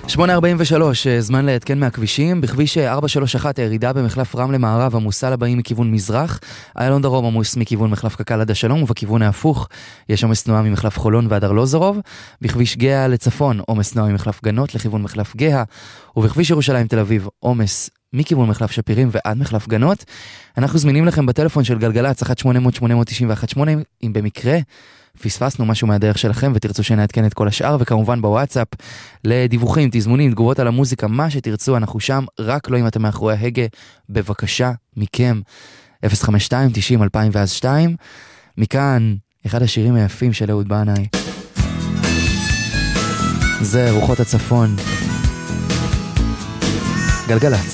8:43, זמן להתקן מהכבישים. בכביש 431 הירידה במחלף רמלה מערב עמוסה לבאים מכיוון מזרח, איילון דרום עמוס מכיוון מחלף קק"ל עד השלום, ובכיוון ההפוך יש עומס תנועה ממחלף חולון ועד ארלוזורוב. בכביש גאה לצפון עומס תנועה ממחלף גנות לכיוון מחלף גאה, ובכביש ירושלים תל אביב עומס מכיוון מחלף שפירים ועד מחלף גנות. אנחנו זמינים לכם בטלפון של גלגלצ 1-800-891-8 אם במקרה פספסנו משהו מהדרך שלכם ותרצו שנעדכן את כל השאר, וכמובן בוואטסאפ לדיווחים, תזמונים, תגובות על המוזיקה, מה שתרצו, אנחנו שם, רק לא אם אתם מאחורי ההגה, בבקשה מכם. 052-90-2002. מכאן אחד השירים היפים של אהוד בנאי, זה רוחות הצפון. גלגלצ.